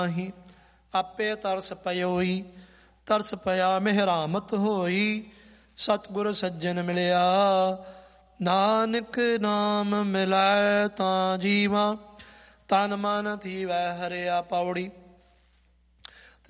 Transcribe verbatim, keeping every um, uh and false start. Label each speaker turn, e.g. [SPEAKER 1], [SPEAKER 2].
[SPEAKER 1] ਹੀ ਆਪੇ ਤਰਸ ਪਇਓਈ, ਤਰਸ ਪਿਆ ਮਿਹਰਾਮਤ ਹੋਈ। ਸਤਿਗੁਰ ਸੱਜਣ ਮਿਲਿਆ, ਨਾਨਕ ਨਾਮ ਮਿਲੈ ਤਾਂ ਜੀਵਾ। ਤਨ ਮਨ ਥੀਵੈ ਹਰਿਆ ਪੌੜੀ।